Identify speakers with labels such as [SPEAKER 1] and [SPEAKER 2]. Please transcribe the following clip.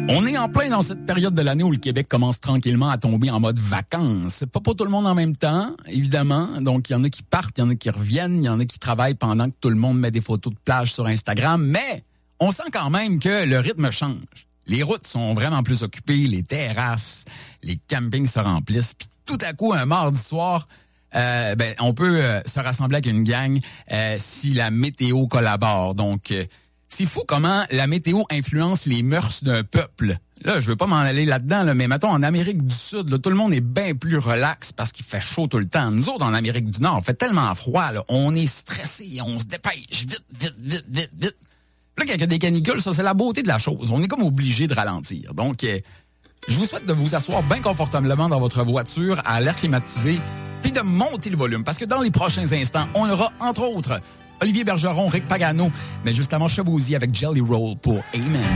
[SPEAKER 1] On est en plein dans cette période de l'année où le Québec commence tranquillement à tomber en mode vacances. C'est pas pour tout le monde en même temps, évidemment. Donc, il y en a qui partent, il y en a qui reviennent, il y en a qui travaillent pendant que tout le monde met des photos de plage sur Instagram. Mais on sent quand même que le rythme change. Les routes sont vraiment plus occupées, les terrasses, les campings se remplissent. Puis tout à coup, un mardi soir, on peut se rassembler avec une gang si la météo collabore. Donc, c'est fou comment la météo influence les mœurs d'un peuple. Là, je veux pas m'en aller là-dedans, là, mais mettons, en Amérique du Sud, là, tout le monde est bien plus relax parce qu'il fait chaud tout le temps. Nous autres, en Amérique du Nord, il fait tellement froid, là, on est stressé, on se dépêche vite. Là, quand il y a des canicules, ça, c'est la beauté de la chose. On est comme obligé de ralentir. Donc, je vous souhaite de vous asseoir bien confortablement dans votre voiture à l'air climatisé puis de monter le volume parce que dans les prochains instants, on aura, entre autres, Olivier Bergeron, Rick Pagano, mais justement Chabouzy avec Jelly Roll pour Amen.